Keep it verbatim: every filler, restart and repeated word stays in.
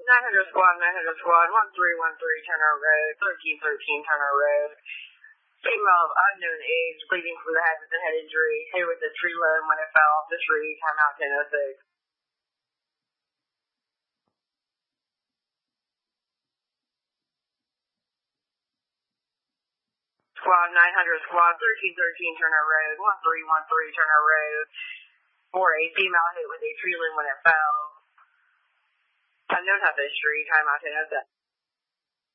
nine hundred squad, nine hundred squad, one three one three Turner Road, thirteen thirteen Turner Road. Female of unknown age, bleeding from the head with a head injury, hit with a tree limb when it fell off the tree, timeout ten oh six. Squad nine hundred squad, thirteen thirteen Turner Road, one three one three Turner Road, for a female hit with a tree limb when it fell. Unknown health history, timeout ten oh seven.